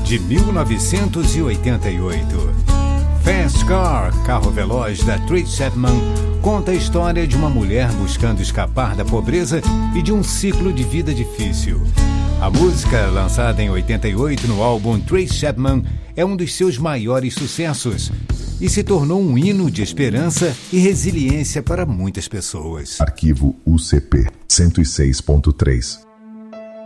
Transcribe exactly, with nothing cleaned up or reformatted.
de mil novecentos e oitenta e oito. Fast Car, carro veloz da Tracy Chapman, conta a história de uma mulher buscando escapar da pobreza e de um ciclo de vida difícil. A música, lançada em oitenta e oito no álbum Tracy Chapman, é um dos seus maiores sucessos e se tornou um hino de esperança e resiliência para muitas pessoas. Arquivo U C P cento e seis ponto três.